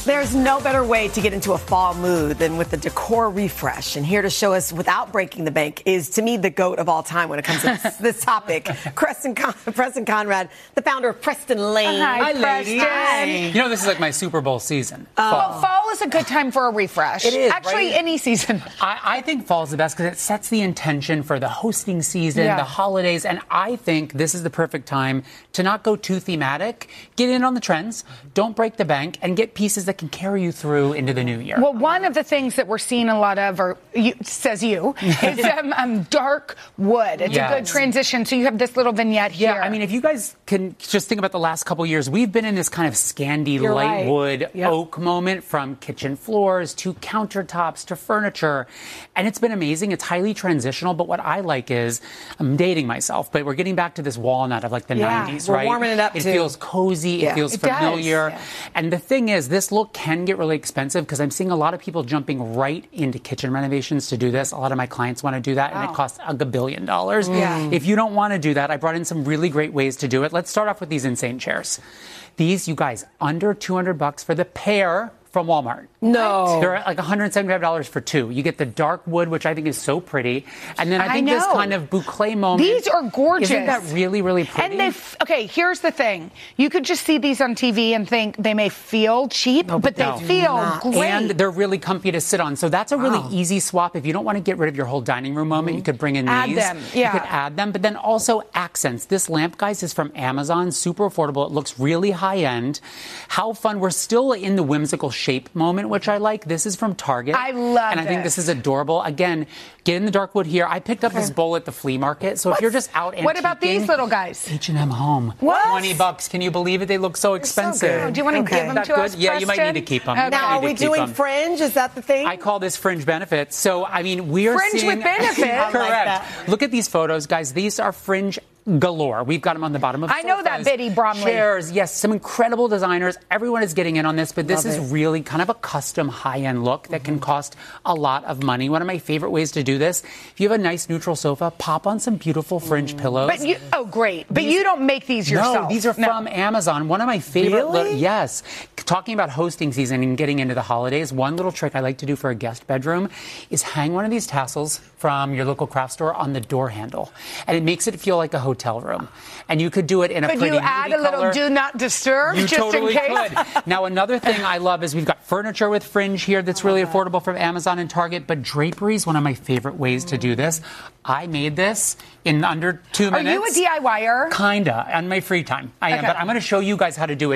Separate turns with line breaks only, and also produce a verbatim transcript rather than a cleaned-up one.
There's no better way to get into a fall mood than with a decor refresh. And here to show us without breaking the bank is, to me, the GOAT of all time when it comes to this topic. Preston, Con- Preston Conrad, the founder of Preston Lane.
Hi,
Hi,
ladies.
Hi.
You know, this is like my Super Bowl season.
Uh,
fall.
Well, fall is a good time for a refresh.
It is,
Actually,
right?
any season.
I, I think fall is the best because it sets the intention for the hosting season,
Yeah.
the holidays, and I think this is the perfect time to not go too thematic. Get in on the trends, don't break the bank, and get pieces that can carry you through into the new year.
Well, one of the things that we're seeing a lot of, or you, says you, is um, um, dark wood. It's
Yes.
a good transition. So you have this little vignette here.
Yeah, I mean, if you guys can just think about the last couple years, we've been in this kind of Scandi
You're
light
right.
wood
Yep.
oak moment, from kitchen floors to countertops to furniture. And it's been amazing. It's highly transitional. But what I like is, I'm dating myself, but we're getting back to this walnut of like the
Yeah,
nineties,
we're
right?
warming it up,
It
too.
feels cozy.
Yeah.
It feels
It does,
familiar.
yeah.
And the thing is, this look can get really expensive because I'm seeing a lot of people jumping right into kitchen renovations to do this. A lot of my clients want to do that, and
Wow.
it costs a billion dollars.
Yeah.
If you don't want to do that, I brought in some really great ways to do it. Let's start off with these insane chairs. These, you guys, under two hundred bucks for the pair from Walmart.
No.
They're at like one hundred seventy-five dollars for two. You get the dark wood, which I think is so pretty. And then I
I
think this
know.
kind of boucle moment.
These are gorgeous.
Isn't that really, really pretty?
And they, f- okay, here's the thing. You could just see these on T V and think they may feel cheap, but they
no.
feel
Not.
great.
And they're really comfy to sit on. So that's a really
Wow.
easy swap. If you don't want to get rid of your whole dining room moment, you could bring in
Add
these.
them, yeah.
You could add them. But then also accents. This lamp, guys, is from Amazon. Super affordable. It looks really high end. How fun. We're still in the whimsical shape moment, which I like. This is from Target.
I love
And I think
this.
this is adorable. Again, get in the dark wood here. I picked up this bowl at the flea market. So if you're just out
What about these
antiquing,
little guys?
H and M Home.
What?
twenty bucks. Can you believe it? They look so expensive.
Oh, do you want to
Okay.
give them
That
to
good?
us,
Yeah, you might
Preston?
need to keep them.
Okay.
Now, are
need
we
to keep
doing
them.
fringe? Is that the thing?
I call this fringe benefits. So, I mean, we are
Fringe
seeing...
with benefits. I like
Correct.
that.
Look at these photos, guys. These are fringe galore. We've got them on the bottom of
I know that,
sofas,
Biddy Bromley.
Chairs, yes, some incredible designers. Everyone is getting in on this, but this
Love
is
it.
really kind of a custom high-end look that can cost a lot of money. One of my favorite ways to do this, if you have a nice neutral sofa, pop on some beautiful fringe pillows.
But you, oh, great. But
These-
you don't make these yourself.
No, these are
No.
from Amazon. One of my favorite.
Really?
Li- yes. Talking about hosting season and getting into the holidays, one little trick I like to do for a guest bedroom is hang one of these tassels from your local craft store on the door handle. And it makes it feel like a hotel room. And you could do it in a
Could
pretty
you add
nudie
a little
color.
do not disturb
You
just
totally
in case?
could. Now, another thing I love is we've got furniture with fringe here that's really affordable from Amazon and Target, but drapery is one of my favorite ways to do this. I made this in under two
Are
minutes.
you a D I Y er?
Kinda, on my free time. I am,
Okay.
but I'm going to show you guys how to do it.